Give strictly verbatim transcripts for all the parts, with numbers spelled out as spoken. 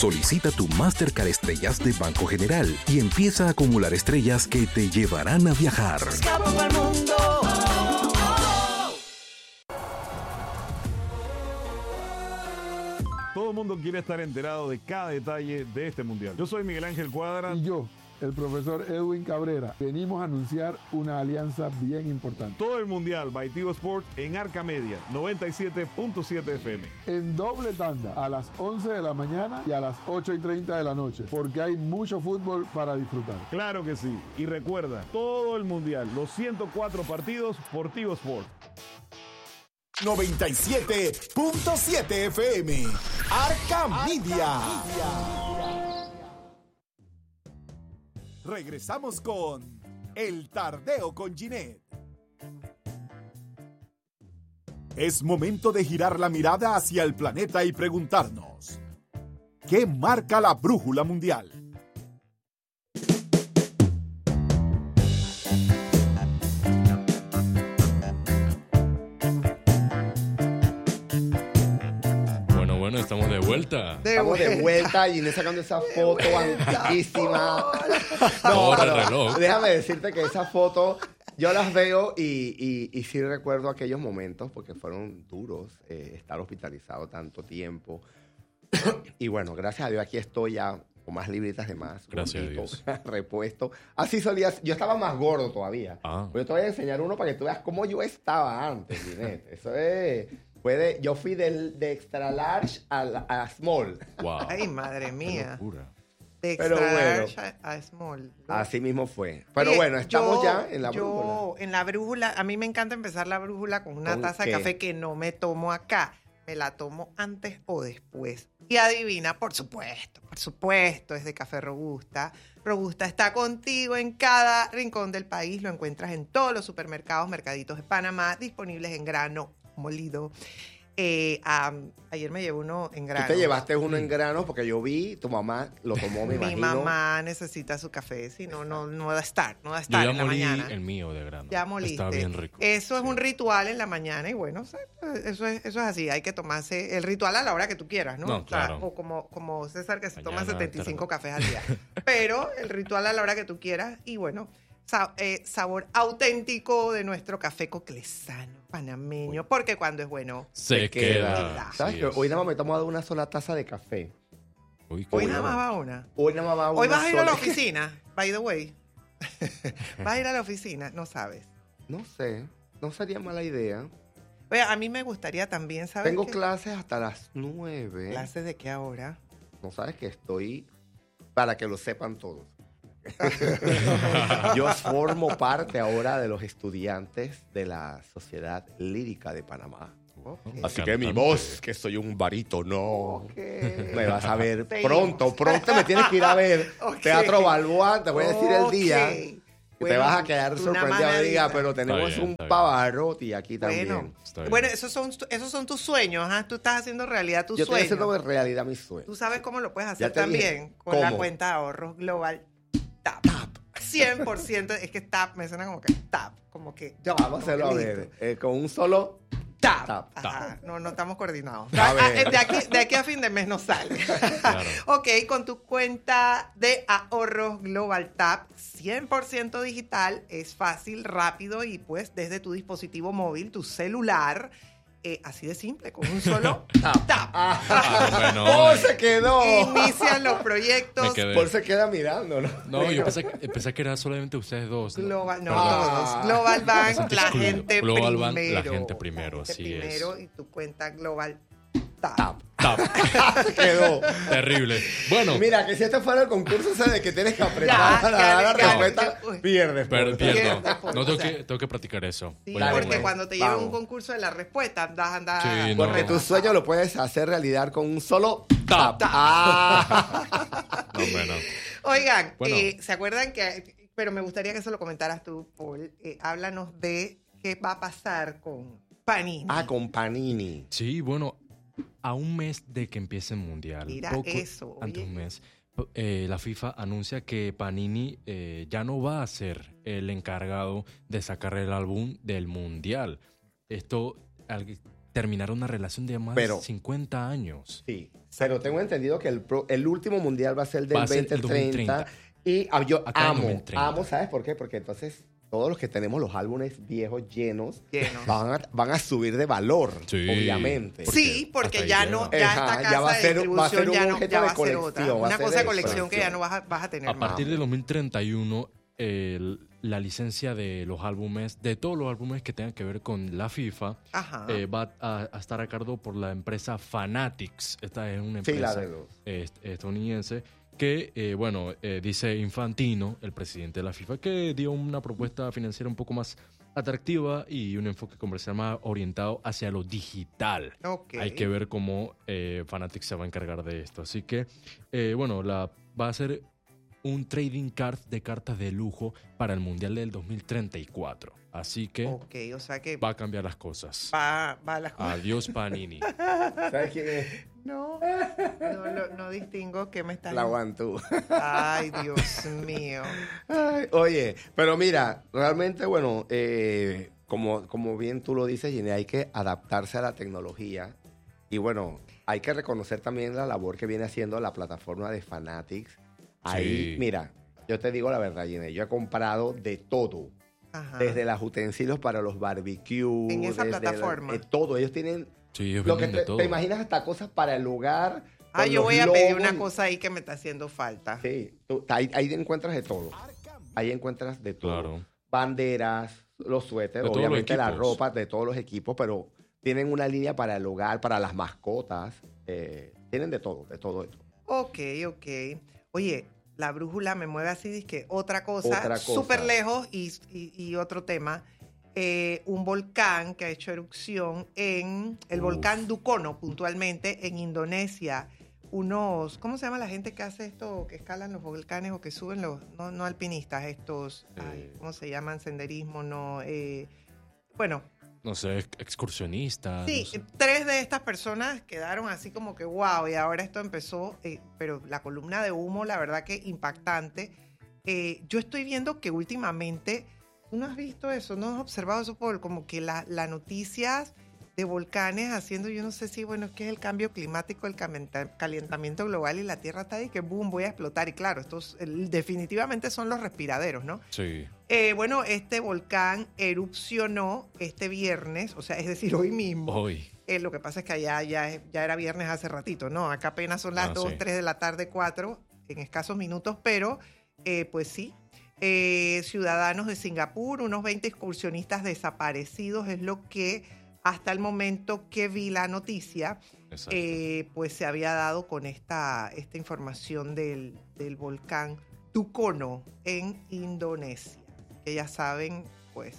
Solicita tu Mastercard Estrellas de Banco General y empieza a acumular estrellas que te llevarán a viajar. Escapo pa'l mundo. Todo el mundo quiere estar enterado de cada detalle de este mundial. Yo soy Miguel Ángel Cuadra. Y yo, el profesor Edwin Cabrera. Venimos a anunciar una alianza bien importante. Todo el mundial by Tigo Sports en Arca Media, noventa y siete punto siete F M. En doble tanda, a las once de la mañana y a las ocho y treinta de la noche, porque hay mucho fútbol para disfrutar. Claro que sí. Y recuerda, todo el mundial, los ciento cuatro partidos por Tigo Sports. noventa y siete punto siete F M. Arca Media. Regresamos con El Tardeo con Ginette. Es momento de girar la mirada hacia el planeta y preguntarnos: ¿qué marca la brújula mundial? Estamos de vuelta. De Estamos vuelta. de vuelta y Ginette sacando esa foto antiquísima. No, no, reloj. Déjame decirte que esa foto yo las veo y, y, y sí recuerdo aquellos momentos porque fueron duros eh, estar hospitalizado tanto tiempo. Y bueno, gracias a Dios aquí estoy ya con más libritas de más. Gracias gordito, a Dios. Repuesto. Así solía. Yo estaba más gordo todavía. Ah. Yo te voy a enseñar uno para que tú veas cómo yo estaba antes, Ginette. Eso es... Puede, yo fui del, de extra large a, a small. Wow. Ay, madre mía. De Pero extra bueno, large a, a small. Así mismo fue. Pero Oye, bueno, estamos yo, ya en la yo, brújula. En la brújula, a mí me encanta empezar la brújula con una ¿Con taza qué? de café que no me tomo acá. Me la tomo antes o después. Y adivina, por supuesto, por supuesto, es de café Robusta. Robusta está contigo en cada rincón del país. Lo encuentras en todos los supermercados, mercaditos de Panamá, disponibles en grano, molido. Eh, um, ayer me llevé uno en grano. Tú te llevaste uno en grano porque yo vi, tu mamá lo tomó, me Mi imagino. mamá necesita su café, si no, no, no da estar, no da estar Yo en ya la molí mañana. el mío de grano. Ya moliste. Está bien rico. Eso sí. es un ritual en la mañana y bueno, eso es, eso es así, hay que tomarse el ritual a la hora que tú quieras, ¿no? No, O sea, claro. o como, como César que se Mañana, toma setenta y cinco tarde. cafés al día. Pero el ritual a la hora que tú quieras y bueno, sa- eh, sabor auténtico de nuestro café coclesano, panameño, porque cuando es bueno... Se, Se queda. queda. ¿Sabes Sí que es. hoy nada más me he tomado una sola taza de café? Uy, qué Hoy bueno. nada más va una. Hoy nada más va Hoy una vas a ir a la sola. oficina, by the way. Vas a ir a la oficina, no sabes. No sé, no sería mala idea. Oye, a mí me gustaría también saber Tengo qué- clases hasta las nueve. ¿Clases de qué ahora? No sabes que estoy, para que lo sepan todos. Yo formo parte ahora de los estudiantes de la Sociedad Lírica de Panamá. Okay. Así que mi Cantante. voz, que soy un barítono, Ok. me vas a ver Seguimos. pronto, pronto me tienes que ir a ver. Ok. Teatro Balboa, te voy a decir el Ok. día. Y Bueno, te vas a quedar una sorprendido, manadita. diga, pero tenemos Está bien, un está bien. Pavarotti aquí también. Bueno, Está bien. bueno esos, son, esos son tus sueños, ¿ah? Tú estás haciendo realidad tus Yo estoy sueños. haciendo en realidad mis sueños. Tú sabes cómo lo puedes Ya hacer te dije. también con la ¿Cómo? cuenta de ahorros global TAP. cien por ciento, es que TAP me suena como que TAP, como que... Ya vamos a hacerlo a como que ver, listo. eh, con un solo TAP. tap. Ajá, no, no estamos coordinados. A Ah, ver. ah, De aquí, de aquí a fin de mes no sale. Claro. Ok, con tu cuenta de ahorros Global Tap, cien por ciento digital, es fácil, rápido y pues desde tu dispositivo móvil, tu celular, eh, así de simple, con un solo tap. Ah, bueno. ¡Oh, se quedó! Inician los proyectos. Me quedé. Paul se queda mirando, ¿no? No, yo pensé, que- pensé que era solamente ustedes dos. ¿no? Global, no, Perdón. todos. Global Me Bank, sentí la excluido. gente Global primero. Bank, la gente primero, La gente así es. primero y tu cuenta Global Tap. Tap. Tap. Se quedó. Terrible. Bueno, Mira, que si este fuera el concurso ese de que tienes que apretar Ya, para ya, dar la ya, respuesta, ya. Uy. pierdes. per- Paul. pierdo. Pierdes, pues, No tengo o sea. que, tengo que practicar eso. Sí, Voy a Dale, porque ponerme. pues. cuando te lleven Vamos. un concurso de la respuesta, andas a andar. Sí, no. Porque tu sueño lo puedes hacer realidad con un solo Tap. tap. Ah. No, hombre, no. Oigan, Bueno. eh, ¿se acuerdan que, pero me gustaría que eso lo comentaras tú, Paul? Eh, háblanos de qué va a pasar con Panini. Ah, con Panini. Sí, bueno, a un mes de que empiece el Mundial. Mira poco eso, Antes de oye. un mes. eh, la FIFA anuncia que Panini eh, ya no va a ser el encargado de sacar el álbum del Mundial. Esto al- terminar una relación de más Pero- de cincuenta años. Sí, pero tengo entendido que el, pro- el último mundial va a ser del Va a ser el veinte treinta. dos mil treinta. Y ah, yo Acá en amo, dos mil treinta. amo, ¿sabes por qué? Porque entonces todos los que tenemos los álbumes viejos llenos, Llenos. Van, a, van a subir de valor, Sí. obviamente. Sí, porque hasta ya ahí no, llega. ya Ajá, esta ya casa va a de ser- va a distribución ser un ya no, objeto ya de va a ser otra. colección, va a Una ser cosa de de colección que ya colección. no vas a, vas a tener A más. partir del dos mil treinta y uno, el- la licencia de los álbumes, de todos los álbumes que tengan que ver con la FIFA, Ajá. eh, va a, a estar a cargo por la empresa Fanatics. Esta es una Sí, la empresa de los. eh, estadounidense que, eh, bueno, eh, dice Infantino, el presidente de la FIFA, que dio una propuesta financiera un poco más atractiva y un enfoque comercial más orientado hacia lo digital. Ok. Hay que ver cómo eh, Fanatics se va a encargar de esto. Así que, eh, bueno, la, va a ser un trading card de cartas de lujo para el Mundial del dos mil treinta y cuatro. Así que Ok, o sea que va a cambiar las cosas. va, va la Adiós, Panini. ¿Sabes quién es? No, no, no, no distingo qué me estás La Guantú. Ay, Dios mío. Ay, oye, pero mira, realmente, bueno, eh, como, como bien tú lo dices, Gine, hay que adaptarse a la tecnología. Y bueno, hay que reconocer también la labor que viene haciendo la plataforma de Fanatics. Ahí, Sí. mira, yo te digo la verdad, Gine, yo he comprado de todo. Ajá. Desde los utensilios para los barbecues. En esa desde plataforma. La, eh, todo. Ellos tienen Sí, ellos lo que venden de te, todo. te imaginas hasta cosas para el lugar. Ah, con yo los voy a pedir logos. una cosa ahí que me está haciendo falta. Sí, tú- ahí, ahí encuentras de todo. Ahí encuentras de todo. Claro. Banderas, los suéteres, De todos los obviamente la equipos. ropa de todos los equipos, pero tienen una línea para el hogar, para las mascotas. eh, tienen de todo, de todo, de todo. Ok, ok. Oye, la brújula me mueve así, dice que otra cosa, Otra cosa. súper lejos y, y- y otro tema. Eh, un volcán que ha hecho erupción en el Uf. volcán Dukono, puntualmente en Indonesia. Unos, ¿cómo se llama la gente que hace esto, que escalan los volcanes o que suben los, no, no alpinistas, estos, ay, Eh. ¿cómo se llaman? Senderismo, no, eh, bueno, No sé, ex- excursionistas. sí, no sé. tres de estas personas quedaron así como que wow, y ahora esto empezó, eh, pero la columna de humo, la verdad que impactante. Eh, yo estoy viendo que últimamente, ¿tú no has visto eso? ¿No has observado eso? Por como que las la noticias de volcanes haciendo, yo no sé si, bueno, es que es el cambio climático, el camenta- calentamiento global y la Tierra está ahí que boom, voy a explotar. Y claro, estos eh, definitivamente son los respiraderos, ¿no? Sí. Eh, bueno, este volcán erupcionó este viernes, o sea, es decir, hoy mismo. Hoy. Eh, lo que pasa es que allá ya, es- ya era viernes hace ratito, ¿no? Acá apenas son las Ah, dos, sí. tres de la tarde, cuatro, en escasos minutos, pero eh, pues sí. Eh, ciudadanos de Singapur, unos veinte excursionistas desaparecidos, es lo que hasta el momento que vi la noticia, Exacto. eh, pues se había dado con esta, esta información del, del volcán Dukono en Indonesia. Que ya saben, pues,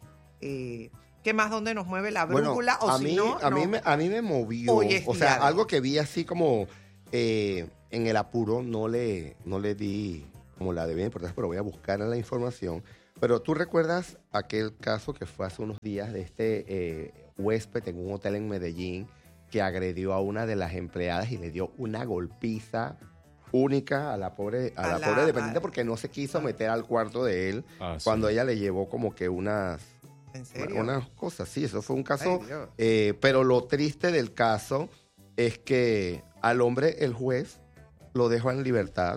eh, ¿qué más donde nos mueve la brújula? o a, si mí, no, a, mí no. me, a mí me movió. Hoy es O sea, día de- algo que vi así como eh, en el apuro, no le, no le di como la debía importancia, pero voy a buscar la información. Pero tú recuerdas aquel caso que fue hace unos días de este eh, huésped en un hotel en Medellín que agredió a una de las empleadas y le dio una golpiza única a la pobre, a A la la- pobre dependiente a- porque no se quiso meter al cuarto de él Ah, sí. cuando ella le llevó como que unas, ¿En serio? unas cosas. Sí, eso fue un caso. Ay, Dios. Eh, pero lo triste del caso es que al hombre, el juez, lo dejó en libertad.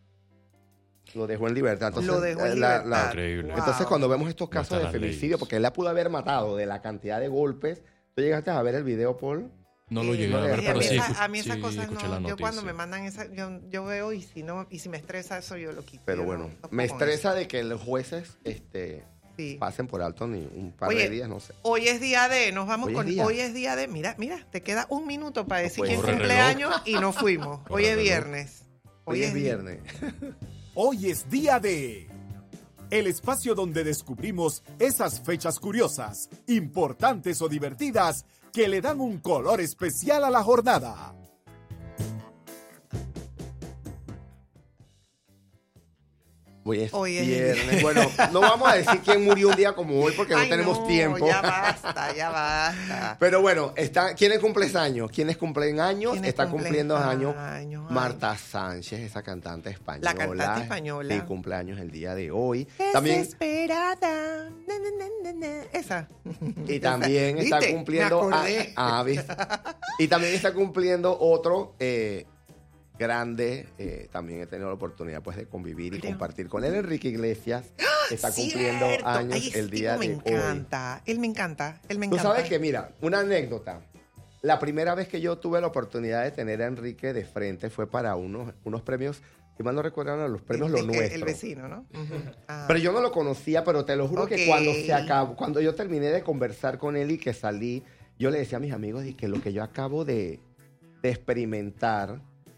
Lo dejó en libertad. Entonces, Lo dejó en eh, la- la- libertad. Increíble. Wow. entonces, cuando vemos estos casos están de las femicidio, leyes. porque él la pudo haber matado de la cantidad de golpes. ¿Tú llegaste a ver el video, Paul? No lo Eh, llegué a no, ver, y a pero mí, sí, esa- escu- a mí esas sí cosas escuché no. la Yo cuando noticia. me mandan esa, yo, yo veo y si no, y si me estresa eso, yo lo quito. Pero Yo bueno, no- no me puedo con estresa de que los jueces este, eso. Sí. pasen por alto ni un par Oye, de días, no sé. Hoy es día de, nos vamos Hoy es con, día. hoy es día de, mira, mira, te queda un minuto para decir pues, quién corre cumple reloj. años y no fuimos. Corre Hoy es reloj. viernes. Hoy es viernes. Hoy es día de... El espacio donde descubrimos esas fechas curiosas, importantes o divertidas que le dan un color especial a la jornada. Hoy es Hoy es viernes. Bueno, no vamos a decir quién murió un día como hoy porque Ay, no tenemos no, tiempo. Ya basta, ya basta. Pero bueno, está, ¿quiénes cumplen años? ¿Quiénes cumplen años? ¿Quiénes Está cumplen cumpliendo años años? Ay. Marta Sánchez, esa cantante española. La cantante española. Sí, cumpleaños el día de hoy. También. También, Desesperada. Na, na, na, na, na. Esa. y también ¿Viste? está cumpliendo... Me acordé. Ah, ah, ¿viste? Y también está cumpliendo otro... Eh, grande, eh, también he tenido la oportunidad pues de convivir y Creo. compartir con él, Enrique Iglesias, que está cumpliendo Cierto. años Ay, ese el día tipo de me hoy. encanta. Él me encanta. Él me Tú encanta. sabes que, mira, una anécdota. La primera vez que yo tuve la oportunidad de tener a Enrique de frente fue para unos, unos premios, si mal no recuerdo, eran los premios el, Lo el- Nuestro. El vecino, ¿no? Ujú. Ah. Pero yo no lo conocía, pero te lo juro Ok. que cuando se acabó, cuando yo terminé de conversar con él y que salí, yo le decía a mis amigos y que lo que yo acabo de, de experimentar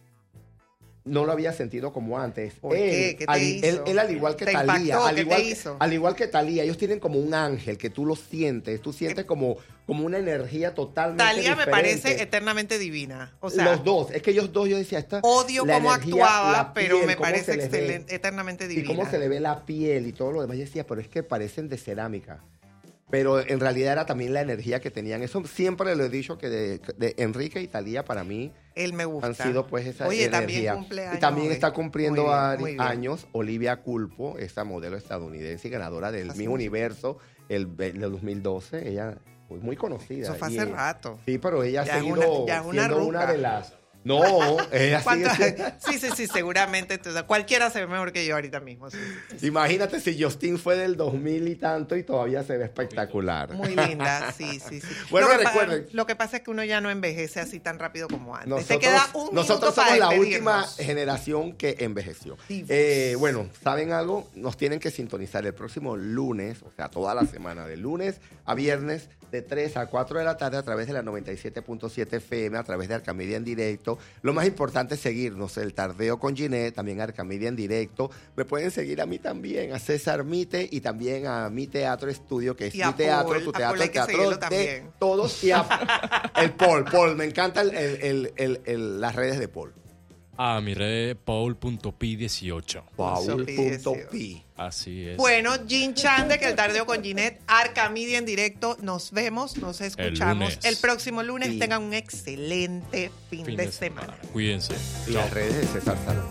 no lo había sentido como antes. ¿Por él, qué? ¿Qué te al, hizo? Él, él al igual que ¿Te Talía, impactó? al ¿Qué igual, te que- hizo? al igual que Talía, ellos tienen como un ángel que tú lo sientes, tú sientes como, como una energía totalmente Talía me diferente. parece eternamente divina. O sea, los dos, es que ellos dos, yo decía, esta odio la cómo energía, actuaba, la pero piel, me cómo parece se les ve. excelente, eternamente Y divina. cómo se le ve la piel y todo lo demás. Yo decía, pero es que parecen de cerámica. Pero en realidad era también la energía que tenían. Eso siempre lo he dicho, que de, de Enrique y Talía para mí Él me gusta. han sido pues esa Oye, energía. también cumple años Y también hoy. está cumpliendo Muy bien, ari- muy bien. años Olivia Culpo, esta modelo estadounidense y ganadora del Hace Miss mucho. Universo el, el dos mil doce. Ella pues, muy conocida. Eso fue Y- hace rato. Sí, pero ella ha Ya es seguido una- ya es una siendo ruca. una de las... No, ella sigue ¿Cuánto- siendo- Sí, sí, sí, seguramente. tú- Cualquiera se ve mejor que yo ahorita mismo. sí, sí, sí. Imagínate si Justin fue del dos mil y tanto y todavía se ve espectacular. Muy linda, sí, sí, sí. Bueno, lo, que pa- recuerden- lo que pasa es que uno ya no envejece así tan rápido como antes. Nosotros, Te queda un nosotros minuto para somos la última despedirnos. generación que envejeció. Divos. Eh, bueno, ¿saben algo? Nos tienen que sintonizar el próximo lunes, o sea, toda la semana, de lunes a viernes, de tres a cuatro de la tarde, a través de la noventa y siete punto siete F M, a través de Arcamedia en directo. Lo más importante es seguirnos, el Tardeo con Ginette, también Arcamedia en directo. Me pueden seguir a mí también, a César Mite y también a Mi Teatro Estudio, que es Y a mi teatro, Paul, tu a teatro, Paul hay el que teatro seguirlo de también. todos. Y a el Paul, Paul, me encantan el, el, el, el, las redes de Paul. A mi red paul punto pi dieciocho. Paul punto pi. Así es. Bueno, Jin Chan de Que el Tardeo con Ginette, Arcamedia en directo. Nos vemos, nos escuchamos el, lunes. próximo lunes. Sí. Tengan un excelente fin, Fin de, semana. Cuídense. Y Chao. las redes de César Salón.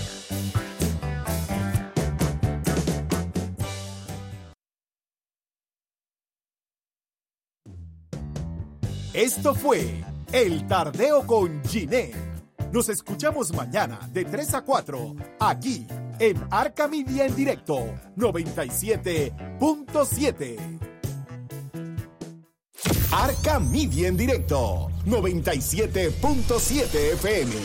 Esto fue El Tardeo con Ginette. Nos escuchamos mañana de tres a cuatro, aquí en Arca Media en directo, noventa y siete punto siete. Arca Media en directo, noventa y siete punto siete F M.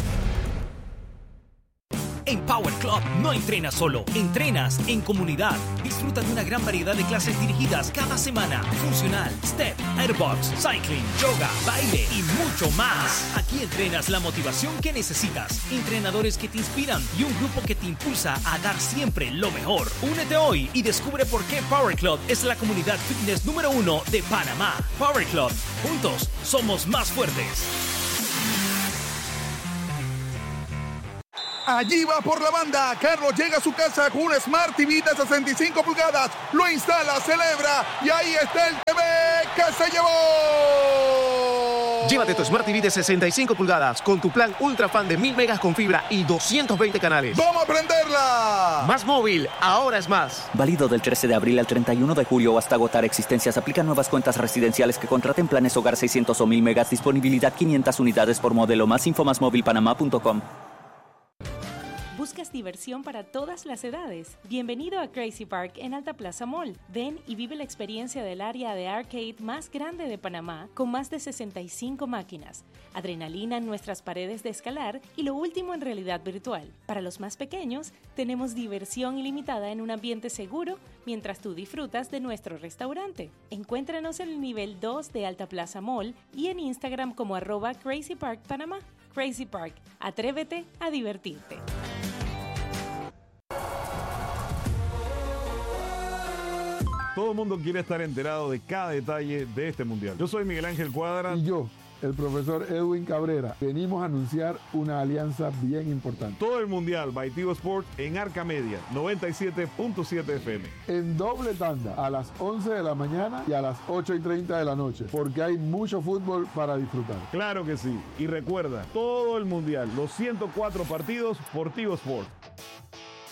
En Power Club no entrenas solo, entrenas en comunidad. Disfruta de una gran variedad de clases dirigidas cada semana. Funcional, step, airbox, cycling, yoga, baile y mucho más. Aquí entrenas la motivación que necesitas, entrenadores que te inspiran y un grupo que te impulsa a dar siempre lo mejor. Únete hoy y descubre por qué Power Club es la comunidad fitness número uno de Panamá. Power Club, juntos somos más fuertes. Allí va por la banda. Carlos llega a su casa con un Smart T V de sesenta y cinco pulgadas. Lo instala, celebra y ahí está el T V que se llevó. Llévate tu Smart T V de sesenta y cinco pulgadas con tu plan Ultra Fan de mil megas con fibra y doscientos veinte canales. ¡Vamos a prenderla! Más móvil, ahora es más. Válido del trece de abril al treinta y uno de julio o hasta agotar existencias. Aplican nuevas cuentas residenciales que contraten planes hogar seiscientos o mil megas. Disponibilidad quinientas unidades por modelo. Más info más móvil panamá punto com. ¿Buscas diversión para todas las edades? Bienvenido a Crazy Park en Alta Plaza Mall. Ven y vive la experiencia del área de arcade más grande de Panamá con más de sesenta y cinco máquinas, adrenalina en nuestras paredes de escalar y lo último en realidad virtual. Para los más pequeños, tenemos diversión ilimitada en un ambiente seguro mientras tú disfrutas de nuestro restaurante. Encuéntranos en el nivel dos de Alta Plaza Mall y en Instagram como arroba Crazy Park Panamá. Crazy Park, atrévete a divertirte. Todo el mundo quiere estar enterado de cada detalle de este mundial. Yo soy Miguel Ángel Cuadra. Y yo, el profesor Edwin Cabrera. Venimos a anunciar una alianza bien importante. Todo el mundial by Tigo Sports en Arca Media, noventa y siete punto siete F M. En doble tanda, a las once de la mañana y a las ocho y treinta de la noche, porque hay mucho fútbol para disfrutar. Claro que sí. Y recuerda, todo el mundial, los ciento cuatro partidos por Tigo Sports.